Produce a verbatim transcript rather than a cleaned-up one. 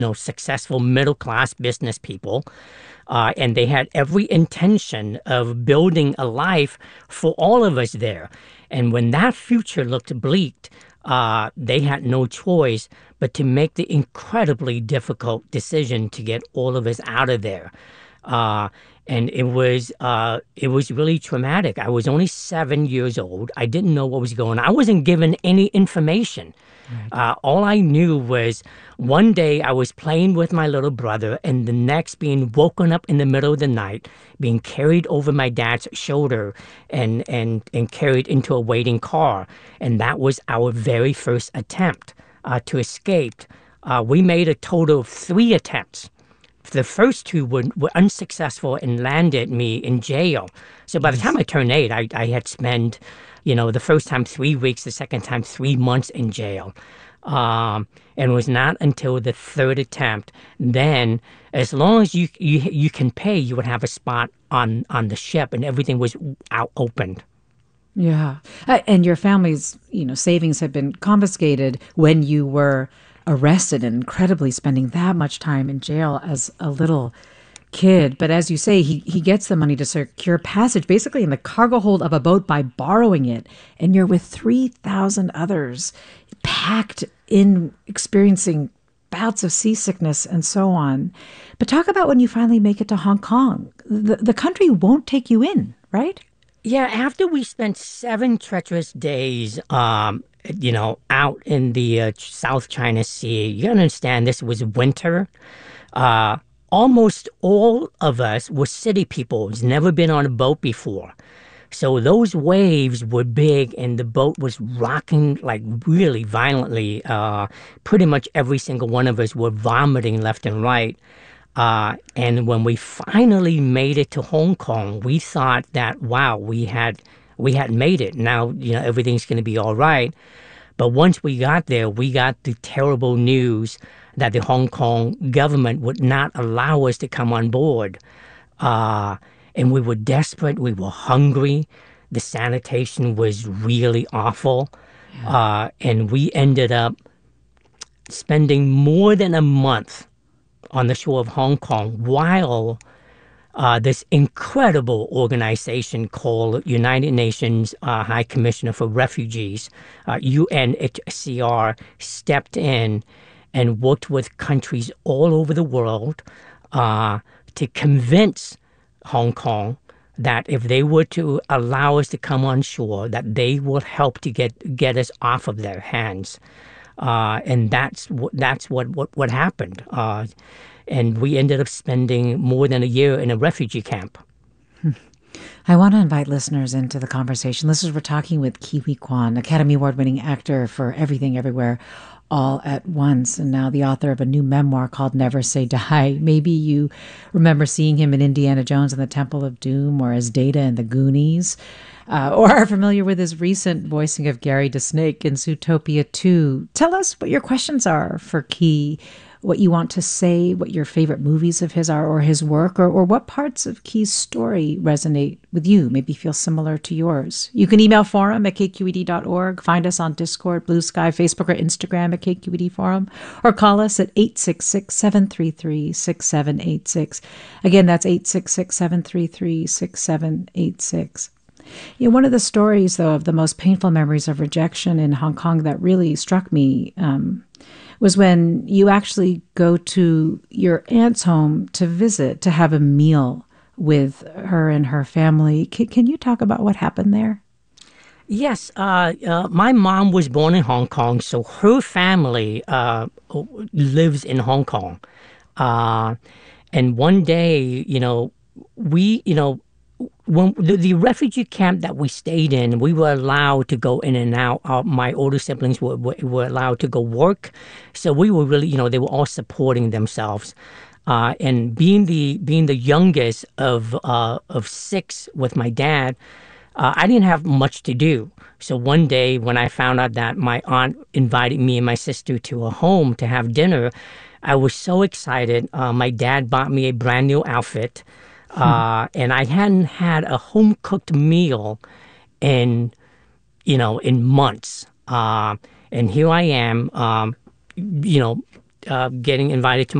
know, successful middle-class business people. Uh, and they had every intention of building a life for all of us there. And when that future looked bleak, uh, they had no choice but to make the incredibly difficult decision to get all of us out of there. Uh, and it was uh, it was really traumatic. I was only seven years old. I didn't know what was going on. I wasn't given any information. Right. Uh, all I knew was one day I was playing with my little brother, and the next being woken up in the middle of the night, being carried over my dad's shoulder and and and carried into a waiting car. And that was our very first attempt uh, to escape. Uh, we made a total of three attempts. The first two were, were unsuccessful and landed me in jail. So by the time I turned eight, I, I had spent, you know, the first time three weeks, the second time three months in jail. Um, and it was not until the third attempt, then, as long as you you, you can pay, you would have a spot on, on the ship, and everything was out opened. Yeah. Uh, and your family's, you know, savings had been confiscated when you were arrested, and incredibly spending that much time in jail as a little kid. But as you say, he, he gets the money to secure passage basically in the cargo hold of a boat by borrowing it. And you're with three thousand others packed in, experiencing bouts of seasickness and so on. But talk about when you finally make it to Hong Kong. The, the country won't take you in, right? Yeah, after we spent seven treacherous days, um, you know, out in the uh, South China Sea, you understand this was winter. Uh, almost all of us were city people who's never been on a boat before. So those waves were big, and the boat was rocking like really violently. Uh, pretty much every single one of us were vomiting left and right. Uh, and when we finally made it to Hong Kong, we thought that, wow, we had we had made it. Now, you know, everything's going to be all right. But once we got there, we got the terrible news that the Hong Kong government would not allow us to come on board. Uh, and we were desperate. We were hungry. The sanitation was really awful. Yeah. Uh, and we ended up spending more than a month on the shore of Hong Kong while uh, this incredible organization called United Nations uh, High Commissioner for Refugees, uh, U N H C R, stepped in and worked with countries all over the world uh, to convince Hong Kong that if they were to allow us to come on shore, that they would help to get get us off of their hands. Uh, and that's what that's what what, what happened. Uh, and we ended up spending more than a year in a refugee camp. I want to invite listeners into the conversation. Listeners, we're talking with Ke Huy Quan, Academy Award-winning actor for Everything Everywhere All at Once, and now the author of a new memoir called Never Say Die. Maybe you remember seeing him in Indiana Jones and the Temple of Doom, or as Data in The Goonies, uh, or are familiar with his recent voicing of Gary DeSnake in Zootopia two. Tell us what your questions are for Ke, what you want to say, what your favorite movies of his are, or his work, or, or what parts of Ke's story resonate with you, maybe feel similar to yours. You can email forum at k q e d dot org, find us on Discord, Blue Sky, Facebook, or Instagram at K Q E D Forum, or call us at eight six six, seven three three, six seven eight six. Again, that's eight six six, seven three three, six seven eight six. You know, one of the stories, though, of the most painful memories of rejection in Hong Kong that really struck me um, was when you actually go to your aunt's home to visit, to have a meal with her and her family. Can, can you talk about what happened there? Yes. Uh, uh, my mom was born in Hong Kong, so her family uh, lives in Hong Kong. Uh, and one day, you know, we, you know, when the, the refugee camp that we stayed in, we were allowed to go in and out. Uh, my older siblings were, were were allowed to go work, so we were really, you know, they were all supporting themselves. Uh, and being the being the youngest of uh, of six with my dad, uh, I didn't have much to do. So one day when I found out that my aunt invited me and my sister to a home to have dinner, I was so excited. Uh, my dad bought me a brand new outfit. Uh, and I hadn't had a home-cooked meal in, you know, in months. Uh, and here I am, um, you know, uh, getting invited to